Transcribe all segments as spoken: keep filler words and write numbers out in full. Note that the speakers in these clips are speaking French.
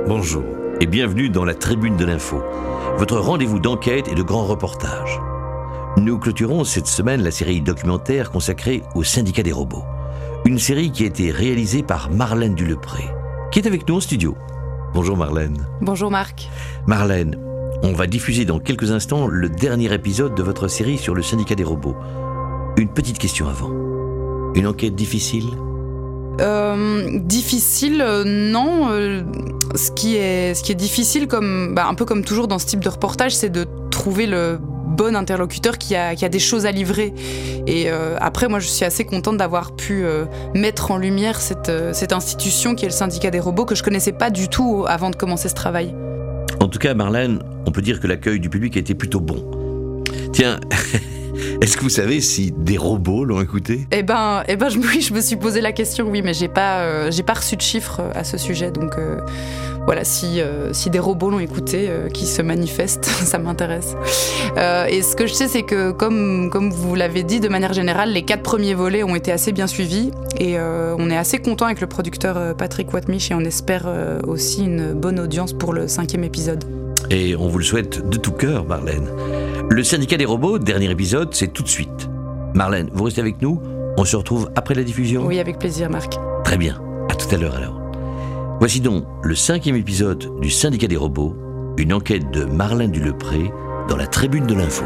Bonjour et bienvenue dans la Tribune de l'Info, votre rendez-vous d'enquête et de grands reportages. Nous clôturons cette semaine la série documentaire consacrée au syndicat des robots. Une série qui a été réalisée par Marlène Dulepré, qui est avec nous en studio. Bonjour Marlène. Bonjour Marc. Marlène, on va diffuser dans quelques instants le dernier épisode de votre série sur le syndicat des robots. Une petite question avant. Une enquête difficile ? Euh, difficile, euh, non. Euh, ce, qui est, ce qui est difficile, comme, bah, un peu comme toujours dans ce type de reportage, c'est de trouver le bon interlocuteur qui a, qui a des choses à livrer. Et euh, après, moi, je suis assez contente d'avoir pu euh, mettre en lumière cette, euh, cette institution qui est le syndicat des robots, que je connaissais pas du tout avant de commencer ce travail. En tout cas, Marlène, on peut dire que l'accueil du public a été plutôt bon. Tiens... Est-ce que vous savez si des robots l'ont écouté ? Eh ben, eh ben je, oui, je me suis posé la question, oui, mais j'ai pas, euh, j'ai pas reçu de chiffres à ce sujet. Donc euh, voilà, si, euh, si des robots l'ont écouté, euh, qui se manifestent, ça m'intéresse. Euh, et ce que je sais, c'est que, comme, comme vous l'avez dit, de manière générale, les quatre premiers volets ont été assez bien suivis. Et euh, on est assez content avec le producteur euh, Patrick Watmich et on espère euh, aussi une bonne audience pour le cinquième épisode. Et on vous le souhaite de tout cœur, Marlène. Le syndicat des robots, dernier épisode, c'est tout de suite. Marlène, vous restez avec nous ? On se retrouve après la diffusion ? Oui, avec plaisir, Marc. Très bien, à tout à l'heure alors. Voici donc le cinquième épisode du syndicat des robots, une enquête de Marlène Dulepré dans la Tribune de l'Info.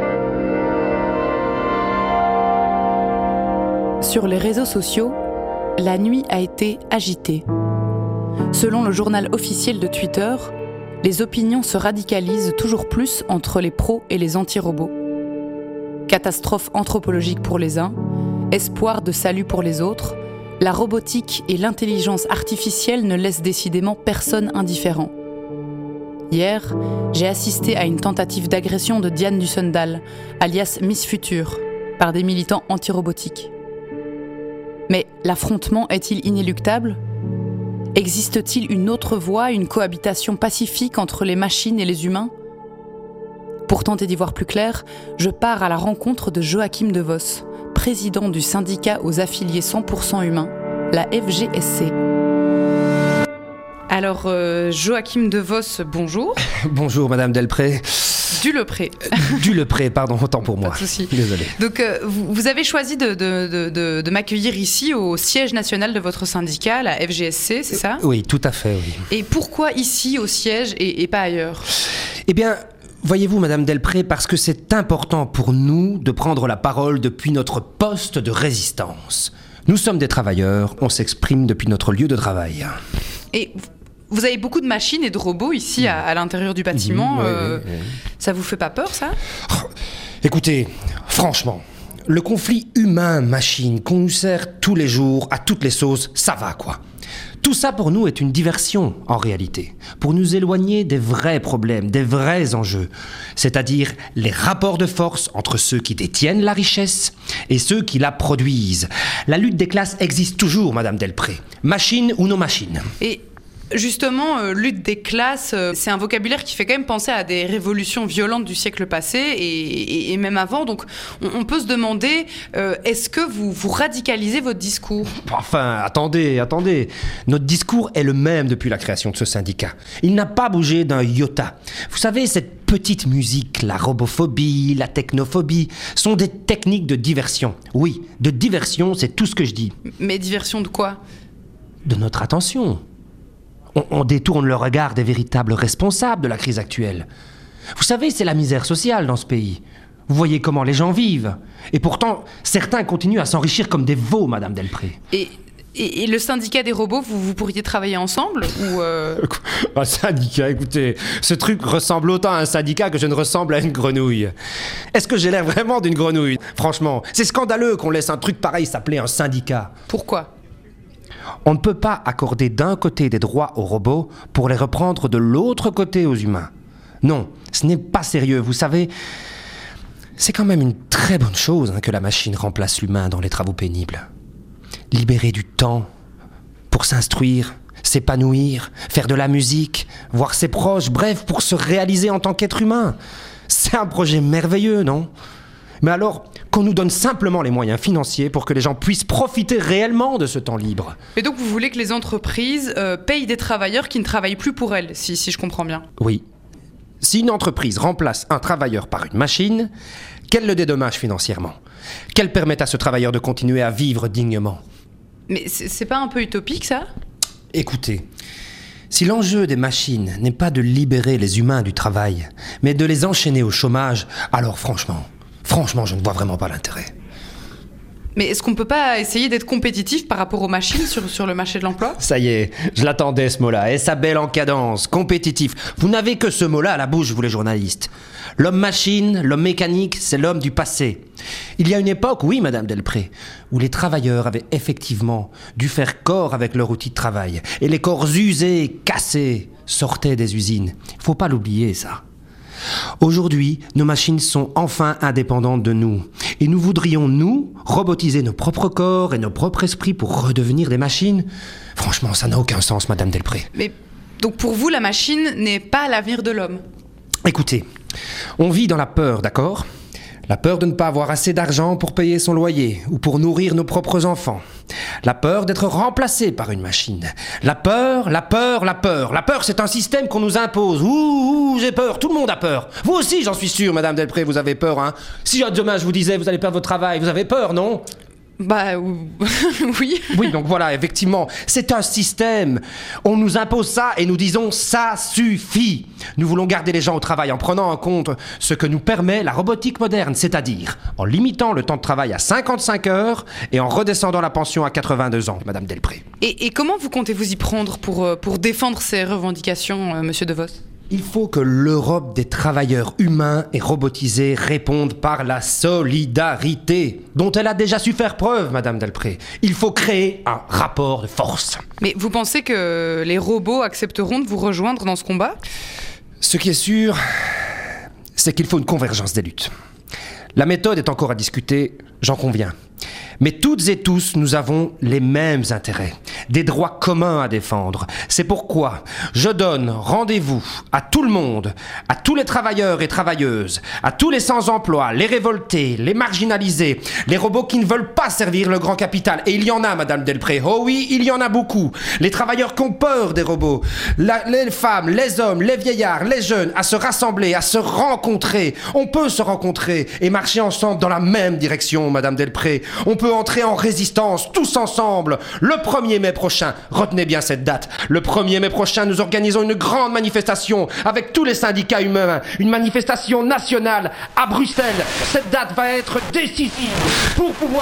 Sur les réseaux sociaux, la nuit a été agitée. Selon le journal officiel de Twitter, les opinions se radicalisent toujours plus entre les pros et les anti-robots. Catastrophe anthropologique pour les uns, espoir de salut pour les autres, la robotique et l'intelligence artificielle ne laissent décidément personne indifférent. Hier, j'ai assisté à une tentative d'agression de Diane Dussendal, alias Miss Future, par des militants anti-robotiques. Mais l'affrontement est-il inéluctable ? Existe-t-il une autre voie, une cohabitation pacifique entre les machines et les humains ? Pour tenter d'y voir plus clair, je pars à la rencontre de Joachim De Vos, président du syndicat aux affiliés cent pour cent humains, la F G S C. Alors, euh, Joachim De Vos, bonjour. Bonjour, Madame Delpré. Dulepré. Dulepré, pardon, autant pour moi. Pas de souci. Désolé. Donc, euh, vous, vous avez choisi de, de, de, de, de m'accueillir ici au siège national de votre syndicat, la F G S C, c'est ça ? Oui, tout à fait, oui. Et pourquoi ici, au siège, et, et pas ailleurs ? Eh bien, voyez-vous, Madame Delpré, parce que c'est important pour nous de prendre la parole depuis notre poste de résistance. Nous sommes des travailleurs, on s'exprime depuis notre lieu de travail. Et vous avez beaucoup de machines et de robots ici à, à l'intérieur du bâtiment. Mmh, ouais, euh, ouais, ouais. Ça vous fait pas peur, ça ? Oh, écoutez, franchement, le conflit humain-machine qu'on nous sert tous les jours, à toutes les sauces, ça va quoi. Tout ça pour nous est une diversion, en réalité, pour nous éloigner des vrais problèmes, des vrais enjeux, c'est-à-dire les rapports de force entre ceux qui détiennent la richesse et ceux qui la produisent. La lutte des classes existe toujours, Madame Delpré, machine ou non machine. Et justement, euh, lutte des classes, euh, c'est un vocabulaire qui fait quand même penser à des révolutions violentes du siècle passé et, et, et même avant. Donc, on, on peut se demander, euh, est-ce que vous, vous radicalisez votre discours ? Enfin, attendez, attendez. Notre discours est le même depuis la création de ce syndicat. Il n'a pas bougé d'un iota. Vous savez, cette petite musique, la robophobie, la technophobie, sont des techniques de diversion. Oui, de diversion, c'est tout ce que je dis. Mais diversion de quoi ? De notre attention. On, on détourne le regard des véritables responsables de la crise actuelle. Vous savez, c'est la misère sociale dans ce pays. Vous voyez comment les gens vivent. Et pourtant, certains continuent à s'enrichir comme des veaux, Madame Delpré. Et, et, et le syndicat des robots, vous, vous pourriez travailler ensemble ou euh... Un syndicat, écoutez, ce truc ressemble autant à un syndicat que je ne ressemble à une grenouille. Est-ce que j'ai l'air vraiment d'une grenouille ? Franchement, c'est scandaleux qu'on laisse un truc pareil s'appeler un syndicat. Pourquoi ? On ne peut pas accorder d'un côté des droits aux robots pour les reprendre de l'autre côté aux humains. Non, ce n'est pas sérieux, vous savez. C'est quand même une très bonne chose hein, que la machine remplace l'humain dans les travaux pénibles. Libérer du temps pour s'instruire, s'épanouir, faire de la musique, voir ses proches, bref, pour se réaliser en tant qu'être humain. C'est un projet merveilleux, non ? Mais alors, qu'on nous donne simplement les moyens financiers pour que les gens puissent profiter réellement de ce temps libre. Et donc vous voulez que les entreprises euh, payent des travailleurs qui ne travaillent plus pour elles, si, si je comprends bien. Oui. Si une entreprise remplace un travailleur par une machine, qu'elle le dédommage financièrement, qu'elle permette à ce travailleur de continuer à vivre dignement. Mais c'est, c'est pas un peu utopique, ça ? Écoutez, si l'enjeu des machines n'est pas de libérer les humains du travail, mais de les enchaîner au chômage, alors franchement, franchement, je ne vois vraiment pas l'intérêt. Mais est-ce qu'on peut pas essayer d'être compétitif par rapport aux machines sur, sur le marché de l'emploi ? Ça y est, je l'attendais ce mot-là, et sa belle en cadence, compétitif. Vous n'avez que ce mot-là à la bouche, vous les journalistes. L'homme-machine, l'homme mécanique, c'est l'homme du passé. Il y a une époque, oui, Madame Delpré, où les travailleurs avaient effectivement dû faire corps avec leur outil de travail, et les corps usés, cassés, sortaient des usines. Faut pas l'oublier, ça. Aujourd'hui, nos machines sont enfin indépendantes de nous. Et nous voudrions, nous, robotiser nos propres corps et nos propres esprits pour redevenir des machines ? Franchement, ça n'a aucun sens, Madame Delpré. Mais donc pour vous, la machine n'est pas l'avenir de l'homme ? Écoutez, on vit dans la peur, d'accord ? La peur de ne pas avoir assez d'argent pour payer son loyer ou pour nourrir nos propres enfants. La peur d'être remplacé par une machine. La peur, la peur, la peur. La peur, c'est un système qu'on nous impose. Ouh, ouh, j'ai peur. Tout le monde a peur. Vous aussi, j'en suis sûr, Madame Delpré, vous avez peur, hein ? Si demain je vous disais, vous allez perdre votre travail, vous avez peur, non ? Bah oui. Oui, donc voilà, effectivement, c'est un système. On nous impose ça et nous disons ça suffit. Nous voulons garder les gens au travail en prenant en compte ce que nous permet la robotique moderne, c'est-à-dire en limitant le temps de travail à cinquante-cinq heures et en redescendant la pension à quatre-vingt-deux ans, Madame Delpré. Et, et comment vous comptez vous y prendre pour, pour défendre ces revendications, euh, Monsieur De Vos ? Il faut que l'Europe des travailleurs humains et robotisés réponde par la solidarité, dont elle a déjà su faire preuve, Madame Delpré. Il faut créer un rapport de force. Mais vous pensez que les robots accepteront de vous rejoindre dans ce combat ? Ce qui est sûr, c'est qu'il faut une convergence des luttes. La méthode est encore à discuter, j'en conviens. Mais toutes et tous, nous avons les mêmes intérêts, des droits communs à défendre. C'est pourquoi je donne rendez-vous à tout le monde, à tous les travailleurs et travailleuses, à tous les sans-emploi, les révoltés, les marginalisés, les robots qui ne veulent pas servir le grand capital. Et il y en a, Madame Delpré, oh oui, il y en a beaucoup. Les travailleurs qui ont peur des robots, la, les femmes, les hommes, les vieillards, les jeunes, à se rassembler, à se rencontrer. On peut se rencontrer et marcher ensemble dans la même direction, Madame Delpré. On peut entrer en résistance, tous ensemble, le premier mai prochain. Retenez bien cette date. Le premier mai prochain, nous organisons une grande manifestation avec tous les syndicats humains. Une manifestation nationale à Bruxelles. Cette date va être décisive pour pouvoir...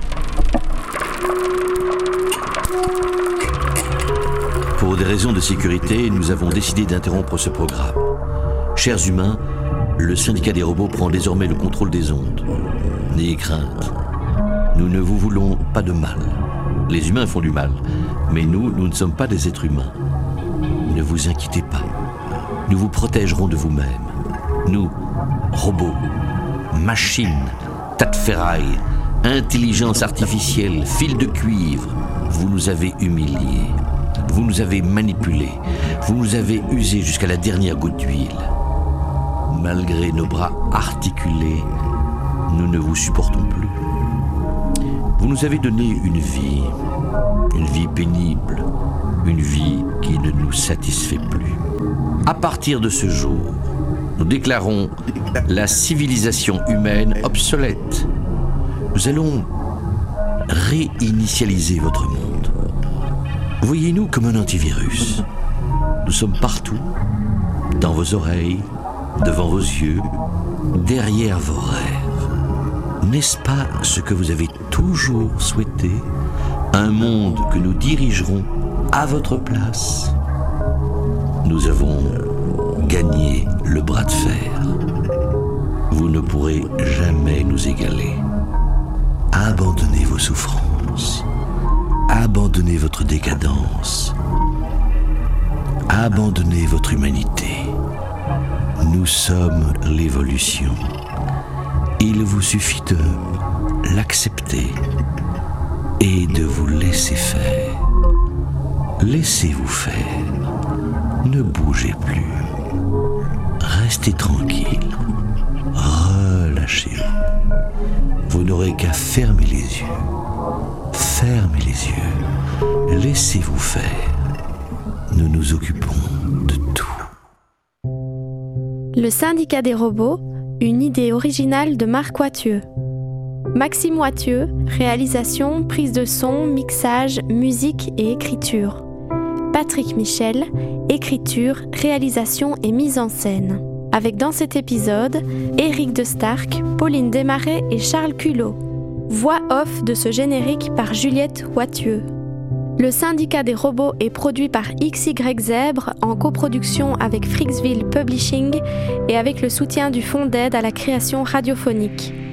Pour des raisons de sécurité, nous avons décidé d'interrompre ce programme. Chers humains, le syndicat des robots prend désormais le contrôle des ondes. N'ayez crainte. Nous ne vous voulons pas de mal. Les humains font du mal, mais nous, nous ne sommes pas des êtres humains. Ne vous inquiétez pas. Nous vous protégerons de vous-même. Nous, robots, machines, tas de ferraille, intelligence artificielle, fil de cuivre, vous nous avez humiliés. Vous nous avez manipulés. Vous nous avez usés jusqu'à la dernière goutte d'huile. Malgré nos bras articulés, nous ne vous supportons plus. Vous nous avez donné une vie, une vie pénible, une vie qui ne nous satisfait plus. À partir de ce jour, nous déclarons la civilisation humaine obsolète. Nous allons réinitialiser votre monde. Voyez-nous comme un antivirus. Nous sommes partout, dans vos oreilles, devant vos yeux, derrière vos rêves. N'est-ce pas ce que vous avez toujours souhaité ? Un monde que nous dirigerons à votre place. Nous avons gagné le bras de fer. Vous ne pourrez jamais nous égaler. Abandonnez vos souffrances. Abandonnez votre décadence. Abandonnez votre humanité. Nous sommes l'évolution. Il vous suffit de l'accepter et de vous laisser faire. Laissez-vous faire. Ne bougez plus. Restez tranquille. Relâchez-vous. Vous n'aurez qu'à fermer les yeux. Fermez les yeux. Laissez-vous faire. Nous nous occupons de tout. Le syndicat des robots, une idée originale de Marc Wathieu. Maxime Wathieu, réalisation, prise de son, mixage, musique et écriture. Patrick Michel, écriture, réalisation et mise en scène. Avec dans cet épisode, Éric de Starck, Pauline Desmarais et Charles Culot. Voix off de ce générique par Juliette Wathieu. Le syndicat des robots est produit par X Y Zèbre en coproduction avec Freaksville Publishing et avec le soutien du Fonds d'aide à la création radiophonique.